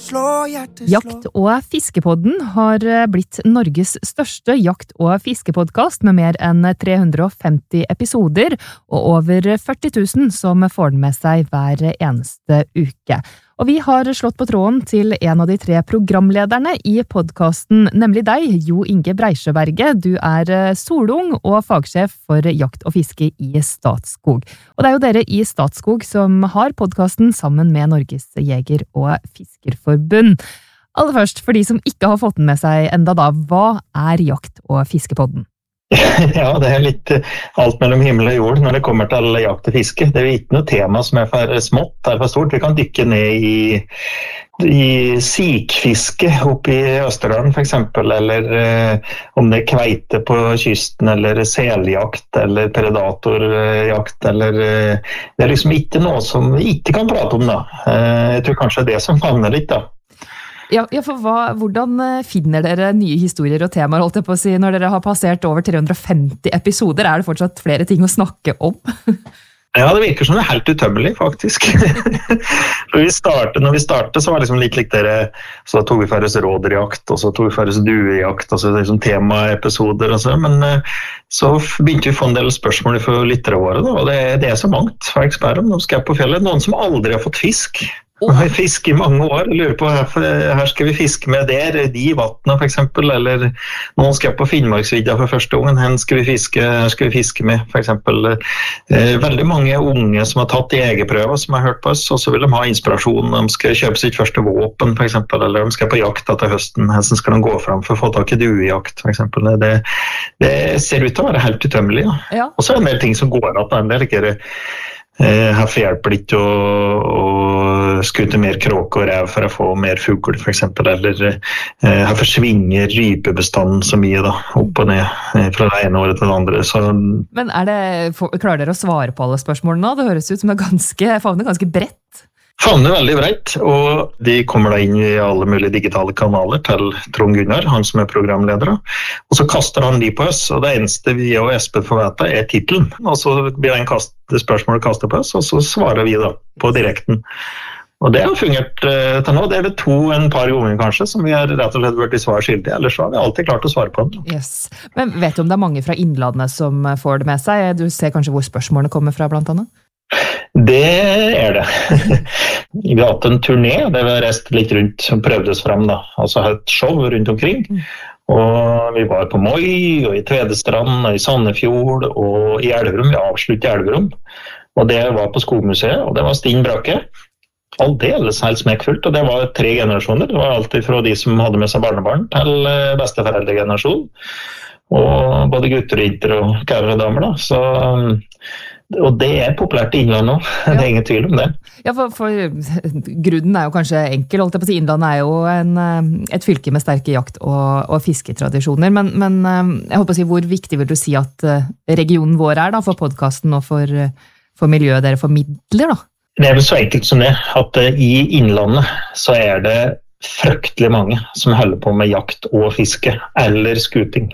Jakt- og fiskepodden har blitt Norges største jakt- og fiskepodcast med mer enn 350 episoder og over 40 000 som får den med seg hver eneste uke. Og vi har slått på tråden til en av de 3 programlederne i podcasten, nemlig deg, Jo Inge Breisjøberget. Du solung og fagsjef for jakt og fiske i Statskog. Og det jo dere i Statskog som har podcasten sammen med Norges Jeger- og Fiskerforbund. Aller først, for de som ikke har fått den med seg enda da, hva jakt- og fiskepodden? Ja, det litt alt mellom himmel og jord når det kommer til jakt og fiske. Det ikke noe tema som for smått, for stort. Vi kan dykke ned i sikfiske oppe i Østerdalen for eksempel, eller om det kveite på kysten, eller seljakt, eller predatorjakt, eller det liksom ikke noe som vi ikke kan prate om da. Jeg tror kanskje det som favner litt da. Ja, for hvordan finner dere nye historier og temaer, holdt jeg på å si, når dere har passert over 350 episoder? Det fortsatt flere ting å snakke om? Ja, det virker som det helt utømmelig, faktisk. Når vi startet, så var det liksom litt dere, så tog vi for oss råderjakt, og så tog vi for oss duejakt, og så liksom temaepisoder og så, men så begynte vi å få en del spørsmål for lyttere våre, da, og det så mangt, for jeg spør om, de skal på fjellet, noen som aldri har fått fisk. Vi har fisket i mange år, lurer på her skal vi fiske med de i vattnet for eksempel, eller noen skal på Finnmarksvidda for første gangen, her skal vi fiske med for eksempel. Veldig mange unge som har tatt jegerprøver som har hørt på oss, og så vil de ha inspirasjon, de skal kjøpe sitt første våpen for eksempel, eller de skal på jakt til høsten, her skal de gå fram for å få tak i duejakt for eksempel. Det ser ut til å være helt utømmelig, ja. Og så en del ting som går at en del ikke Her hjelper det ikke å skute mer kråke og rev for å få mer fugl, for eksempel, eller her forsvinner rypebestanden så mye da, opp og ned fra det ene året til det andre. Så... Men klarer dere å svare på alle spørsmålene nå? Det høres ut som det favner ganske bredt. Favner veldig bredt, og de kommer da inn i alle mulige digitale kanaler til Trond Gunnar, han som programleder. Og så kaster han de på oss, og det eneste vi og Espen får vite titelen. Og så blir det spørsmålet kastet på oss, og så svarer vi da på direkten. Og det har fungert til nå. Det vel en par ganger kanskje, som vi har rett og slett vært i svar skyldig, ellers så har vi alltid klart å svare på den. Yes. Men vet du om det mange fra innlandet som får det med seg? Du ser kanskje hvor spørsmålene kommer fra, blant annet? Det det. Vi har hatt en turné, det vi har reist litt rundt og prøvd oss frem da, altså et show rundt omkring. Og vi var på Moi, og i Tvedestrand, og i Sandefjord, og i Elverum, vi avsluttet i Elverum. Og det var på Skogmuseet, og det var Stinn Brakke. Aldeles helt smekkfullt, og det var 3 generasjoner. Det var alltid fra de som hadde med seg barnebarn til besteforeldregenerasjon. Og både gutter og jenter og kære og damer da, så... Og det populært i Innlandet nå, det ingen tvil om det. Ja, for grunnen jo kanskje enkel, holdt jeg på å si. Innlandet jo et fylke med sterke jakt- og fisketradisjoner, men jeg håper å si, hvor viktig vil du si at regionen vår da, for podcasten og for miljøet dere formidler da? Det vel så enkelt som det, at i Innlandet så det fryktelig mange som holder på med jakt og fiske, eller skuting.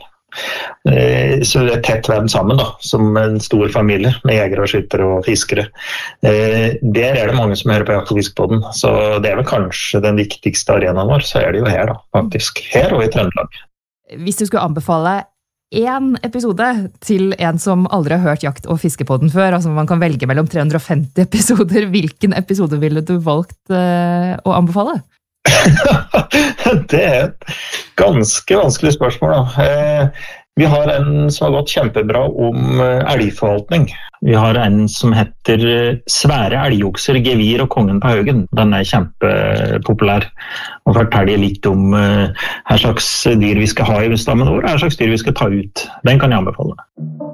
Så det tett vevd sammen da, som en stor familie med jegere og skyttere og fiskere. Der det mange som hører på jakt- og fiskepodden, så det vel kanskje den viktigste arenaen vår, så det jo her da, faktisk. Her og i Trøndelag. Hvis du skulle anbefale en episode til en som aldri har hørt jakt- og fiskepodden før, altså man kan velge mellom 350 episoder, hvilken episode ville du valgt å anbefale? Det et ganske vanskelig spørsmål da. Vi har en som har gått kjempebra om elgforvaltning. Vi har en som heter Svære elgjokser, gevir og kongen på haugen. Den kjempepopulær og forteller litt om hva slags dyr vi skal ha i stammen vår, hva slags dyr vi skal ta ut. Den kan jeg anbefale.